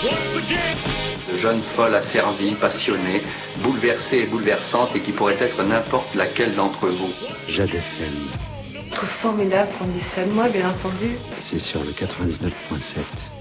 De jeune folle asservie, passionnée, bouleversée et bouleversante et qui pourrait être n'importe laquelle d'entre vous. Jade FM. Tout formidable qu'on dit ça de moi, bien entendu. C'est sur le 99.7.